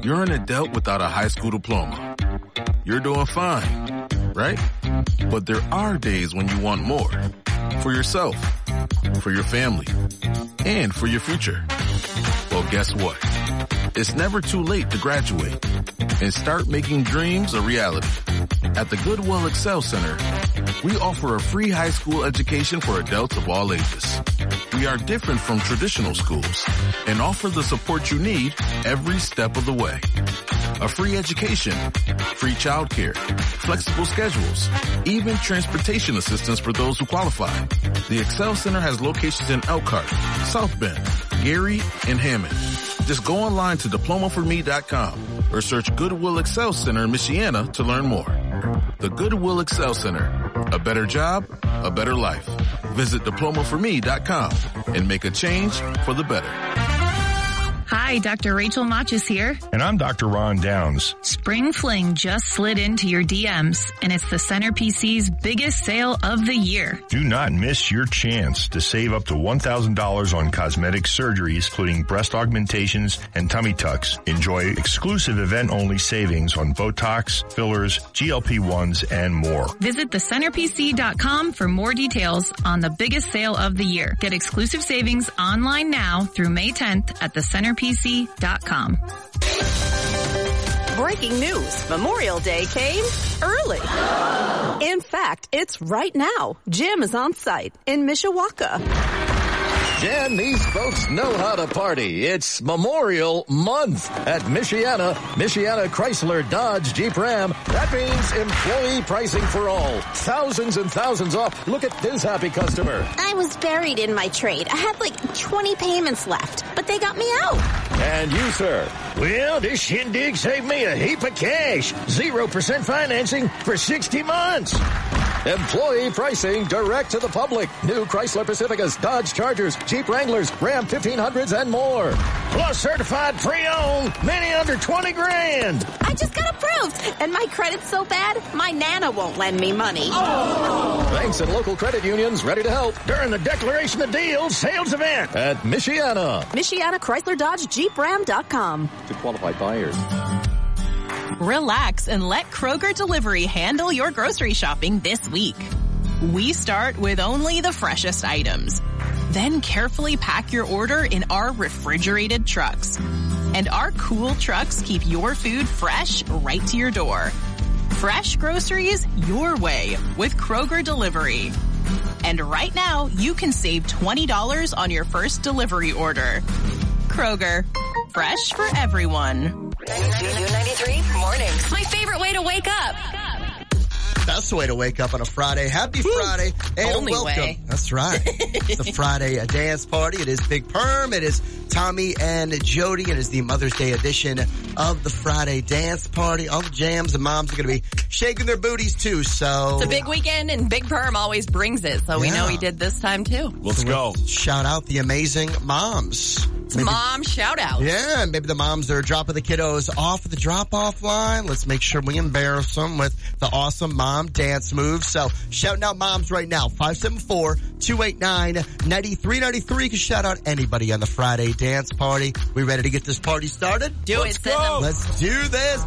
You're an adult without a high school diploma. You're doing fine, right? But there are days when you want more. For yourself, for your family, and for your future. Well, guess what? It's never too late to graduate and start making dreams a reality. At the Goodwill Excel Center, we offer a free high school education for adults of all ages. We are different from traditional schools and offer the support you need every step of the way. A free education, free childcare, flexible schedules, even transportation assistance for those who qualify. The Excel Center has locations in Elkhart, South Bend, Gary, and Hammond. Just go online to diplomaforme.com or search Goodwill Excel Center in Michiana to learn more. The Goodwill Excel Center. A better job, a better life. Visit diplomaforme.com and make a change for the better. Hi, Dr. Rachel Machis here. And I'm Dr. Ron Downs. Spring Fling just slid into your DMs, and it's the Center PC's biggest sale of the year. Do not miss your chance to save up to $1,000 on cosmetic surgeries, including breast augmentations and tummy tucks. Enjoy exclusive event-only savings on Botox, fillers, GLP-1s, and more. Visit thecenterpc.com for more details on the biggest sale of the year. Get exclusive savings online now through May 10th at thecenterpc.com. Breaking news. Memorial Day came early. In fact, it's right now. Jim is on site in Mishawaka. Jen, these folks know how to party. It's Memorial Month at Michiana Chrysler Dodge Jeep Ram. That means employee pricing for all. Thousands and thousands off. Look at this happy customer. I was buried in my trade. I had like 20 payments left, but they got me out. And you, sir? Well, this shindig saved me a heap of cash. 0% financing for 60 months. Employee pricing direct to the public. New Chrysler Pacificas, Dodge Chargers, Jeep Wranglers, Ram 1500s, and more. Plus certified pre-owned, many under 20 grand. I just got approved, and my credit's so bad, my Nana won't lend me money. Banks and local credit unions ready to help during the Declaration of Deals sales event at Michiana. Michiana Chrysler Dodge Jeep Ram.com. To qualified buyers. Relax and let Kroger Delivery handle your grocery shopping this week. We start with only the freshest items. Then carefully pack your order in our refrigerated trucks. And our cool trucks keep your food fresh right to your door. Fresh groceries your way with Kroger Delivery. And right now, you can save $20 on your first delivery order. Kroger, fresh for everyone. 93 mornings. My favorite way to wake up. That's the way to wake up on a Friday. Happy Friday and Only welcome. way. That's right. It's the Friday dance party. It is Big Perm. It is Tommy and Jody. It is the Mother's Day edition of the Friday dance party. All the jams and moms are going to be shaking their booties too. So It's a big weekend and Big Perm always brings it. So we know he did this time too. Let's go. Shout out the amazing moms. It's mom shout out. Yeah, maybe the moms that are dropping the kiddos off at the drop-off line. Let's make sure we embarrass them with the awesome mom dance moves. So, shouting out moms right now, 574-289-9393. You can shout out anybody on the Friday dance party. We ready to get this party started? Let's do this.